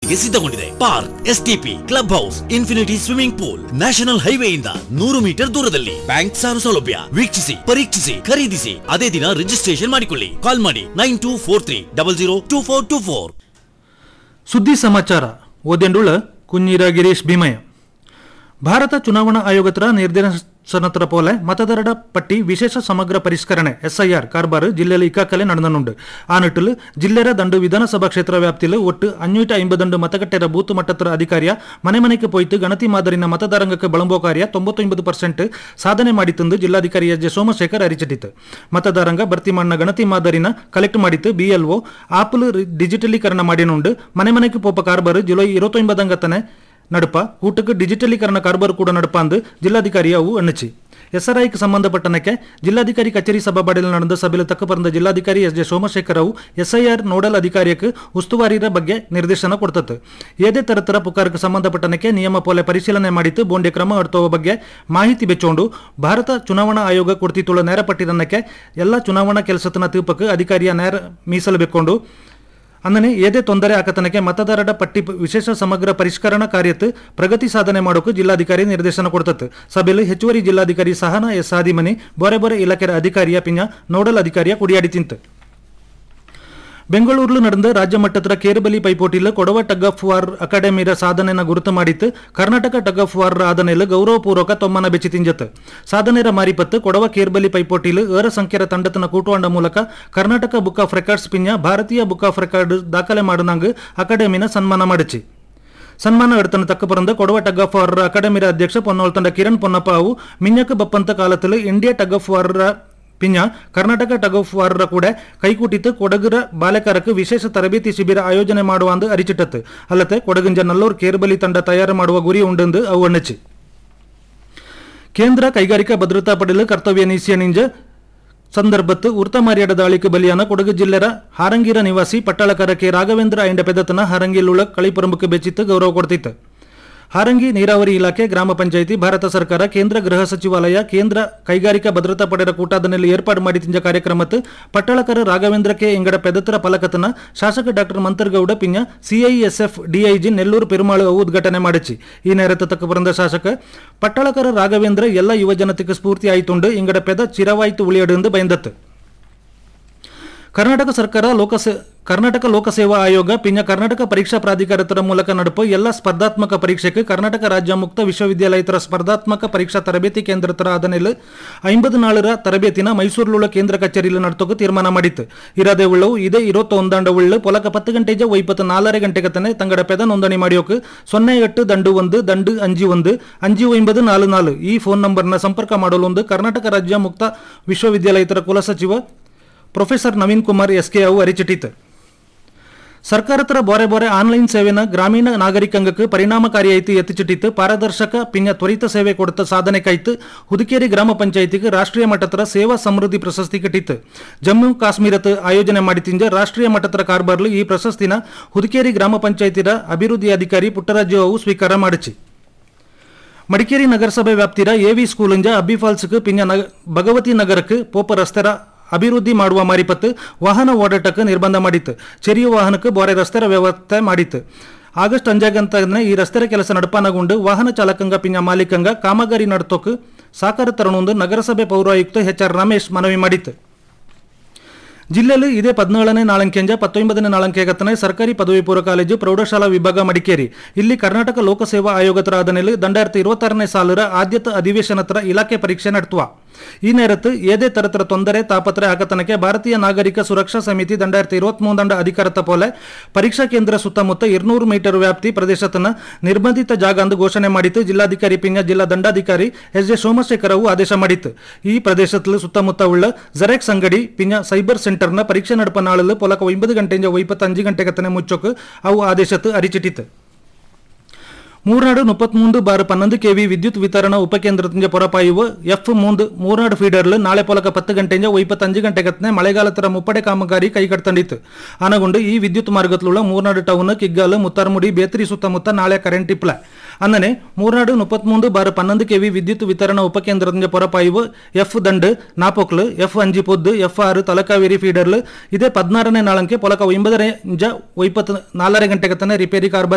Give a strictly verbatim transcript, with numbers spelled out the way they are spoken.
ಸೇವೆಗೆ ಸಿದ್ಧಗೊಂಡಿದೆ. Park, STP, club house, infinity swimming pool, national ಹೈವೇಯಿಂದ ನೂರು metre ದೂರದಲ್ಲಿ. ಬ್ಯಾಂಕ್ ಸಾಲ ಸೌಲಭ್ಯ. ವೀಕ್ಷಿಸಿ, ಪರೀಕ್ಷಿಸಿ, ಖರೀದಿಸಿ, ಅದೇ ದಿನ ರಿಜಿಸ್ಟ್ರೇಷನ್ ಮಾಡಿಕೊಳ್ಳಿ. ಕಾಲ್ ಮಾಡಿ nine two four three double zero two four two four. ಸುದ್ದಿ ಸಮಾಚಾರ ಓದೆಂಡುಳ ಕುഞ്ഞിರ ಗಿರೀಶ್ ಭೀಮಯ್ಯ. ಭಾರತ ಚುನಾವಣಾ ಆಯೋಗದ ನಿರ್ದೇಶನದ പോലെ ಮತದಾರರ ಪಟ್ಟಿ ವಿಶೇಷ ಸಮಗ್ರ ಪರಿಷ್ಕರಣೆ ಎಸ್ಐಆರ್ ಕಾರ್ಬಾರ್ ಜಿಲ್ಲೆಯಲ್ಲಿ ಇಕ್ಕಾಕಲೆ ನಡೆದನುಂಡು. ಆ ನಿಟ್ಟಿಲು ಜಿಲ್ಲೆಯ ದಂಡು ವಿಧಾನಸಭಾ ಕ್ಷೇತ್ರ ವ್ಯಾಪ್ತಿಯಲ್ಲಿ ಒಟ್ಟು ಅഞ്ഞൂറ്റി അമ്പത് ಮತಗಟ್ಟೆರ ಬೂತ್ ಮಟ್ಟದ ಅಧಿಕಾರಿಯ ಮನೆ ಮನೆಗೆ ಪೋಯ್ತು ಗಣತಿ ಮಾದರಿನ ಮತದಾರಂಗಕ್ಕೆ ಬಳಂಬೋ ಕಾರ್ಯ ತೊಂಬತ್ತೊಂಬತ್ತು ಪರ್ಸೆಂಟ್ ಸಾಧನೆ ಮಾಡಿತಂದು ಜಿಲ್ಲಾಧಿಕಾರಿ ಎಸ್ ಜೆ ಸೋಮಶೇಖರ್ ಅರಿಚಿಟ್ಟಿತು. ಮತದಾರಂಗ ಭರ್ತಿ ಮಾಡಿನ ಗಣತಿ ಮಾದರಿನ ಕಲೆಕ್ಟ್ ಮಾಡಿತ್ತು ಬಿಎಲ್ಒ ಆಪಲ್ ಡಿಜಿಟಲೀಕರಣ ಮಾಡಿನುಂಡು. ಮನೆ ಮನೆಗೆ ಪೋಪ ಕಾರ್ಬಾರ್ ಜುಲೈ ഇരുപത്തൊമ്പതಂಗತನೆ ನಡುಪ ಊಟಕ್ಕೆ ಡಿಜಿಟಲೀಕರಣ ಕಾರ್ಬಾರ್ ಕೂಡ ನಡುಪ ಅಂದು ಜಿಲ್ಲಾಧಿಕಾರಿ ಅವು ಅಣ್ಣಚಿ. ಎಸ್ಆರ್ಐಗೆ ಸಂಬಂಧಪಟ್ಟನಕ್ಕೆ ಜಿಲ್ಲಾಧಿಕಾರಿ ಕಚೇರಿ ಸಭಾಬಾಡಿಯಲ್ಲಿ ನಡೆದ ಸಭೆಯಲ್ಲಿ ತಕ್ಕ ಬರೆದ ಜಿಲ್ಲಾಧಿಕಾರಿ ಎಸ್ ಜೆ ಸೋಮಶೇಖರ್ ಅವು ಎಸ್ಐಆರ್ ನೋಡಲ್ ಅಧಿಕಾರಿಯಕ್ಕೆ ಉಸ್ತುವಾರಿರ ಬಗ್ಗೆ ನಿರ್ದೇಶನ ಕೊಡ್ತತ್ತು. ಏದೇ ತರತರ ಪುಕಾರಕ್ಕೆ ಸಂಬಂಧಪಟ್ಟನಕ್ಕೆ ನಿಯಮ ಪೋಲೆ ಪರಿಶೀಲನೆ ಮಾಡಿತ್ತು ಬೋಂಡೆ ಕ್ರಮ ಹೊರತುವ ಬಗ್ಗೆ ಮಾಹಿತಿ ಬೆಚ್ಚೋಂಡು ಭಾರತ ಚುನಾವಣಾ ಆಯೋಗ ಕೊಡ್ತಿತ್ತುള്ള ನೇರ ಪಟ್ಟಿರನ್ನಕ್ಕೆ ಎಲ್ಲ ಚುನಾವಣಾ ಕೆಲಸತನ ತೀರ್ಪಕ್ಕೆ ಅಧಿಕಾರಿಯ ನೇರ ಮೀಸಲು ಬೆಕ್ಕೊಂಡು ಅಂದನೆ ಏದೇ ತೊಂದರೆ ಆಕತನಕ್ಕೆ ಮತದಾರರ ಪಟ್ಟಿ ವಿಶೇಷ ಸಮಗ್ರ ಪರಿಷ್ಕರಣಾ ಕಾರ್ಯಕ್ಕೆ ಪ್ರಗತಿ ಸಾಧನೆ ಮಾಡೋಕೆ ಜಿಲ್ಲಾಧಿಕಾರಿ ನಿರ್ದೇಶನ ಕೊಡ್ತತ್ತು. ಸಭೆಯಲ್ಲಿ ಹೆಚ್ಚುವರಿ ಜಿಲ್ಲಾಧಿಕಾರಿ ಸಹನಾ ಎಸ್ ಆದಿಮನಿ ಬೋರೆ ಬೋರೆ ಇಲಾಖೆಯ ಅಧಿಕಾರಿಯ ಪಿಂಜ ನೋಡಲ್ ಅಧಿಕಾರಿಯ ಕುಡಿಯಾಡಿ ತಿಂತು. ಬೆಂಗಳೂರು ನಡೆದ ರಾಜ್ಯ ಮಟ್ಟದ ಕೇರಬಲಿ ಪೈಪೋಟಿಯಲ್ಲಿ ಕೊಡವ ಟಗ್ ಆಫ್ ವಾರ್ ಅಕಾಡೆಮಿಯ ಸಾಧನೆಯನ್ನು ಗುರುತು ಮಾಡಿತ್ತು. ಕರ್ನಾಟಕ ಟಗ್ ಆಫ್ ವಾರ್ ಆದನೆಯಲ್ಲಿ ಗೌರವಪೂರ್ವಕ ತೊಮ್ಮನ ಬೆಚ್ಚಿ ತಿಂಜತ್ತು. ಸಾಧನೆಯ ಮಾರಿಪತ್ತು ಕೊಡವ ಕೇರ್ಬಲಿ ಪೈಪೋಟಿಯಲ್ಲಿ ಏರ ಸಂಖ್ಯೆಯ ತಂಡತನ ಕೂಟುವಂಡ ಮೂಲಕ ಕರ್ನಾಟಕ ಬುಕ್ ಆಫ್ ರೆಕಾರ್ಡ್ಸ್ ಪಿಂಜ ಭಾರತೀಯ ಬುಕ್ ಆಫ್ ರೆಕಾರ್ಡ್ ದಾಖಲೆ ಮಾಡಿದಂಗ ಅಕಾಡೆಮಿನ ಸನ್ಮಾನ ಮಾಡಿಸಿ. ಸನ್ಮಾನ ಎಡ್ತನ ತಕ್ಕ ಪರಂದ ಕೊಡವ ಟಗ್ ಆಫ್ ವಾರ್ ಅಕಾಡೆಮಿಯ ಅಧ್ಯಕ್ಷ ಪೊನ್ನೋಳ್ ತಂಡ ಕಿರಣ್ ಪೊನ್ನಪ್ಪ ಅವು ಮಿಂಜಕ್ಕೆ ಬಪ್ಪಂತ ಕಾಲದಲ್ಲಿ ಇಂಡಿಯಾ ಟಗ್ ಆಫ್ ವಾರ್ ಪಿಂಜ ಕರ್ನಾಟಕ ಟಗ್ ಆಫ್ ವಾರ್ ಕೂಡ ಕೈಕೂಟಿತ್ತು ಕೊಡಗರ ಬಾಲಕರಕ್ಕೆ ವಿಶೇಷ ತರಬೇತಿ ಶಿಬಿರ ಆಯೋಜನೆ ಮಾಡುವ ಅಂದು ಅರಿಚಿಟ್ಟತ್ತು. ಅಲ್ಲದೆ ಕೊಡಗಿಂಜ ನಲ್ಲೂರು ಕೇರ್ಬಲಿ ತಂಡ ತಯಾರು ಮಾಡುವ ಗುರಿ ಉಂಡೆಂದು ಅವು ಅಣ್ಣಚಿ. ಕೇಂದ್ರ ಕೈಗಾರಿಕಾ ಭದ್ರತಾ ಪಡೆಯಲು ಕರ್ತವ್ಯ ನೀಸಿಯನಿಂಜ ಸಂದರ್ಭತ್ತು ಉರ್ತಮಾರ್ಯಾಡ ದಾಳಿಗೆ ಬಲಿಯಾನ ಕೊಡಗು ಜಿಲ್ಲೆಯ ಹಾರಂಗಿರ ನಿವಾಸಿ ಪಟ್ಟಾಳಕರ ಕೆ ರಾಘವೇಂದ್ರ ಐಂಡ ಪೆದತನ ಹಾರಂಗಿಲುಳ ಕಳಿಪುರಂಬಕ್ಕೆ ಬೆಚ್ಚಿತ್ತು ಗೌರವ ಕೊಡ್ತಿತ್ತು. ಹಾರಂಗಿ ನೀರಾವರಿ ಇಲಾಖೆ, ಗ್ರಾಮ ಪಂಚಾಯಿತಿ, ಭಾರತ ಸರ್ಕಾರ, ಕೇಂದ್ರ ಗೃಹ ಸಚಿವಾಲಯ, ಕೇಂದ್ರ ಕೈಗಾರಿಕಾ ಭದ್ರತಾ ಪಡೆಯ ಕೂಟದಲ್ಲಿ ಏರ್ಪಾಡು ಮಾಡಿ ತಿಂಜ ಕಾರ್ಯಕ್ರಮತ್ತು ಪಟ್ಟಾಳಕರ ರಾಘವೇಂದ್ರ ಕೆ ಎಂಗಡ ಪೆದತರ ಫಲಕತನ ಶಾಸಕ ಡಾಕ್ಟರ್ ಮಂತರ್ಗೌಡ ಪಿಂಜ ಸಿಐಎಸ್ಎಫ್ ಡಿಐಜಿ ನೆಲ್ಲೂರು ಪೆರುಮಾಳು ಅವು ಉದ್ಘಾಟನೆ ಮಾಡಿಸಿ. ಈ ನೇರತ್ತ ತಕ್ಕ ಬರಂದ ಶಾಸಕ ಪಟ್ಟಾಳಕರ ರಾಘವೇಂದ್ರ ಎಲ್ಲ ಯುವ ಜನತೆಗೆ ಸ್ಫೂರ್ತಿ ಆಯ್ತುಂಡು ಇಂಗಡ ಪೆದ ಚಿರವಾಯ್ತು ಉಳಿಯಡೆಂದು ಬೈಂದತ್ತು. ಕರ್ನಾಟಕ ಸರ್ಕಾರ ಲೋಕಸೇ ಕರ್ನಾಟಕ ಲೋಕಸೇವಾ ಆಯೋಗ ಪಿಂಜ ಕರ್ನಾಟಕ ಪರೀಕ್ಷಾ ಪ್ರಾಧಿಕಾರತರ ಮೂಲಕ ನಡುಪ ಎಲ್ಲ ಸ್ಪರ್ಧಾತ್ಮಕ ಪರೀಕ್ಷೆಗೆ ಕರ್ನಾಟಕ ರಾಜ್ಯ ಮುಕ್ತ ವಿಶ್ವವಿದ್ಯಾಲಯತರ ಸ್ಪರ್ಧಾತ್ಮಕ ಪರೀಕ್ಷಾ ತರಬೇತಿ ಕೇಂದ್ರ ತರ ಆದನೆಲ್ ಐಂಬದು ನಾಳರ ತರಬೇತಿನ ಮೈಸೂರುಳ್ಳ ಕೇಂದ್ರ ಕಚೇರಿಯಲ್ಲಿ ನಡ್ತೋಕೆ ತೀರ್ಮಾನ ಮಾಡಿತ್ತು. ಇರಾದೆ ಉಳ್ಳವು ಇದೇ ಇರುವತ್ತೊಂದಾಂಡ ಉಳ್ಳು ಪೊಲಕ ಪತ್ತು ಗಂಟೆಜ ಒಯ್ಪತ್ತು ನಾಲ್ಕರ ಗಂಟೆಗೆ ತನೆ ತಂಗಡ ಪೆದ ನೋಂದಣಿ ಮಾಡಿಯೋಕೆ ಸೊನ್ನೆ ಎಟ್ಟು ದಂಡು ಒಂದು ದಂಡು ಅಂಜಿ ಒಂದು ಅಂಜಿ ಒಂಬದು ನಾಲು ನಾಲು ಈ ಫೋನ್ ನಂಬರ್ನ ಸಂಪರ್ಕ ಮಾಡಲು ಒಂದು ಕರ್ನಾಟಕ ರಾಜ್ಯ ಮುಕ್ತ ವಿಶ್ವವಿದ್ಯಾಲಯತರ ಕುಲಸಚಿವ ಪ್ರೊಫೆಸರ್ ನವೀನ್ ಕುಮಾರ್ ಎಸ್ಕೆ ಅವು ಅರಿಚಿಟ್ಟಿತು. ಸರ್ಕಾರತರ ಬೋರೆ ಬೋರೆ ಆನ್ಲೈನ್ ಸೇವೆನ ಗ್ರಾಮೀಣ ನಾಗರಿಕಂಗಕ್ಕೆ ಪರಿಣಾಮಕಾರಿಯಾಯಿತು ಎತ್ತಿಚಿಟ್ಟಿತ್ತು. ಪಾರದರ್ಶಕ ಪಿಂಜ ತ್ವರಿತ ಸೇವೆ ಕೊಡುತ್ತ ಸಾಧನೆ ಕಾಯ್ತು. ಹುದುಕೇರಿ ಗ್ರಾಮ ಪಂಚಾಯಿತಿಗೆ ರಾಷ್ಟ್ರೀಯ ಮಟ್ಟದ ಸೇವಾ ಸಮೃದ್ಧಿ ಪ್ರಶಸ್ತಿ ಕಟ್ಟಿತ್ತು. ಜಮ್ಮು ಕಾಶ್ಮೀರದ ಆಯೋಜನೆ ಮಾಡಿ ತಿಂಜ ರಾಷ್ಟ್ರೀಯ ಮಟ್ಟದ ಕಾರ್ಬಾರ್ಲು ಈ ಪ್ರಶಸ್ತಿನ ಹುದುಕೇರಿ ಗ್ರಾಮ ಪಂಚಾಯಿತಿಯ ಅಭಿವೃದ್ಧಿ ಅಧಿಕಾರಿ ಪುಟ್ಟರಾಜು ಅವು ಸ್ವೀಕಾರ ಮಾಡಿಸಿ. ಮಡಿಕೇರಿ ನಗರಸಭೆ ವ್ಯಾಪ್ತಿಯ ಎವಿ ಸ್ಕೂಲಿಂಜ ಅಬ್ಬಿ ಫಾಲ್ಸ್ಗೆ ಪಿಂಜ ಭಗವತಿ ನಗರಕ್ಕೆ ಪೋಪ ರಸ್ತೆರ ಅಭಿವೃದ್ಧಿ ಮಾಡುವ ಮಾರಿಪತ್ತು ವಾಹನ ಓಡಾಟಕ್ಕೆ ನಿರ್ಬಂಧ ಮಾಡಿತ್ತು. ಚೆರಿಯ ವಾಹನಕ್ಕೆ ಬೋರೆ ರಸ್ತೆರ ವ್ಯವಸ್ಥೆ ಮಾಡಿತ್ತು. ಆಗಸ್ಟ್ ಅಂಜಾಗಂತನೇ ಈ ರಸ್ತೆರ ಕೆಲಸ ನಡಪಾನಗೊಂಡು ವಾಹನ ಚಾಲಕಂಗ ಪಿಂಜ ಮಾಲೀಕಂಗ ಕಾಮಗಾರಿ ನಡ್ತೋಕೆ ಸಾಕಾರ ತರಣೊಂದು ನಗರಸಭೆ ಪೌರಾಯುಕ್ತ ಎಚ್ ಆರ್ ರಮೇಶ್ ಮನವಿ ಮಾಡಿತ್ತು. ಜಿಲ್ಲೆಯಲ್ಲಿ ಇದೇ ಹದಿನೇಳನೇ ನಾಳಂಕೆಂಜ ಪತ್ತೊಂಬತ್ತನೇ ನಾಳಂಕೆಗತ್ತನೇ ಸರ್ಕಾರಿ ಪದವಿ ಪೂರ್ವ ಕಾಲೇಜು ಪ್ರೌಢಶಾಲಾ ವಿಭಾಗ ಮಡಿಕೇರಿ ಇಲ್ಲಿ ಕರ್ನಾಟಕ ಲೋಕಸೇವಾ ಆಯೋಗತರ ಆದನೆಲ್ ದಂಡಾಯಿರത്തി ഇരുപത്താറನೇ ಸಾಲರ ಆದ್ಯತ ಅಧಿವೇಶನತರ ಇಲಾಖೆ ಪರೀಕ್ಷೆ ನಡ್ತುವ. ಈ ನೇರತ್ತು ಏದೇ ತರತರ ತೊಂದರೆ ತಾಪತ್ರೆ ಆಗತನಕ್ಕೆ ಭಾರತೀಯ ನಾಗರಿಕ ಸುರಕ್ಷಾ ಸಮಿತಿ ದಂಡಾಯಿರത്തി ഇരുപത്തിമൂന്ന് ಅಧಿಕಾರತ ಪೋಲೆ ಪರೀಕ್ಷಾ ಕೇಂದ್ರ ಸುತ್ತಮುತ್ತ ഇരുന്നൂറ് ಮೀಟರ್ ವ್ಯಾಪ್ತಿ ಪ್ರದೇಶತನ ನಿರ್ಬಂಧಿತ ಜಾಗ ಎಂದು ಘೋಷಣೆ ಮಾಡಿತ್ತು. ಜಿಲ್ಲಾಧಿಕಾರಿ ಪಿಂಜ ಜಿಲ್ಲಾ ದಂಡಾಧಿಕಾರಿ ಎಸ್ ಜೆ ಸೋಮಶೇಖರ್ ಅವು ಆದೇಶ ಮಾಡಿತ್ತು. ಈ ಪ್ರದೇಶದಲ್ಲಿ ಸುತ್ತಮುತ್ತ ಉಳ್ಳ ಜೆರಾಕ್ಸ್ ಅಂಗಡಿ ಪಿಂಜ ಸೈಬರ್ ಸೆಂಟರ್ನ ಪರೀಕ್ಷೆ ನಡಪ ನಾಳಲು ಪೊಲಕ ಒಂಬತ್ತು ಗಂಟೆಯಿಂದ ಒಪ್ಪತ್ತಂಜು ಗಂಟೆಗತನೆ ಮುಚ್ಚೋಕೆ ಅವು ಆದೇಶತ್ತು ಅರಿಚಿಟ್ಟಿತ್ತು. ಮೂರ್ನಾಡು ಮುಪ್ಪತ್ಮೂಂದು ಬಾರ್ ಪನ್ನೊಂದು ಕೆವಿ ವಿದ್ಯುತ್ ವಿತರಣಾ ಉಪಕೇಂದ್ರದಿಂದ ಪೊರಪಾಯುವ ಎಫ್ ಮೂಂದು ಮೂರ್ನಾಡು ಫೀಡರ್ಲು ನಾಳೆ ಪೊಲಕ ಪತ್ತು ಗಂಟೆಯಿಂದ ಒಪ್ಪತ್ತಂಜು ಗಂಟೆಗತ್ತನೆ ಮಳೆಗಾಲತರ ಮುಪ್ಪಡೆ ಕಾಮಗಾರಿ ಕೈಗಡ್ತಂಡಿತ್ತು. ಆನಗೊಂಡು ಈ ವಿದ್ಯುತ್ ಮಾರ್ಗತ್ಲುಳ್ಳ ಮೂರ್ನಾಡು ಟೌನ್ ಕಿಗ್ಗಾಲು ಮುತ್ತಾರ್ಮುಡಿ ಬೇತ್ರಿ ಸುತ್ತಮುತ್ತ ನಾಳೆ ಕರೆಂಟ್ ಇಪ್ಲ ಅನ್ನನೆ ಮೂರ್ನಾಡು ಮುಪ್ಪತ್ಮೂಂದು ಬಾರ್ ಪನ್ನೊಂದು ಕೆವಿ ವಿದ್ಯುತ್ ವಿತರಣಾ ಉಪಕೇಂದ್ರದಿಂದ ಪೊರಪಾಯುವ ಎಫ್ ದಂಡು ನಾಪೊಕ್ಲು ಎಫ್ ಅಂಜಿ ಪೊದ್ದು ಎಫ್ ಆರು ತಲಕಾವೇರಿ ಫೀಡರ್ಲು ಇದೇ ಹದಿನಾರನೇ ನಾಳಂಕೆ ಪೊಲಕ ಒಂಬತ್ತರೆ ಒಪ್ಪತ್ತು ನಾಲ್ಕರ ಗಂಟೆಗತ್ತನೆ ರಿಪೇರಿ ಕಾರ್ಬಾರ್